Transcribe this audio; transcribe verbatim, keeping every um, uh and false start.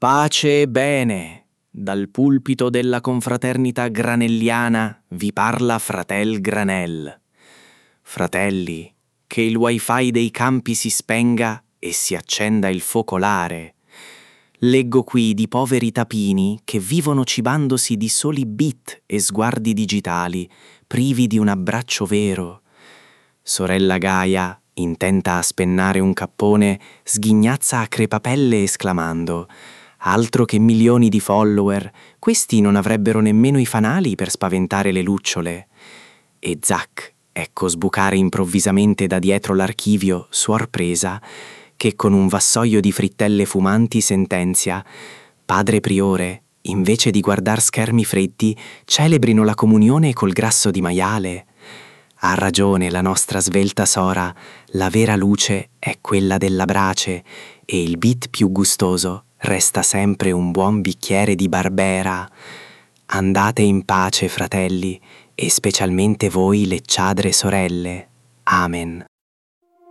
Pace e bene, dal pulpito della confraternita granelliana vi parla fratel Granel. Fratelli, che il wifi dei campi si spenga e si accenda il focolare. Leggo qui di poveri tapini che vivono cibandosi di soli bit e sguardi digitali, privi di un abbraccio vero. Sorella Gaia, intenta a spennare un cappone, sghignazza a crepapelle esclamando: altro che milioni di follower, questi non avrebbero nemmeno i fanali per spaventare le lucciole. E zac, ecco sbucare improvvisamente da dietro l'archivio Suor Presa, che con un vassoio di frittelle fumanti sentenzia: padre priore, invece di guardar schermi freddi, celebrino la comunione col grasso di maiale. Ha ragione la nostra svelta sora, la vera luce è quella della brace e il bit più gustoso resta sempre un buon bicchiere di Barbera. Andate in pace, fratelli, e specialmente voi lecciadre sorelle. Amen.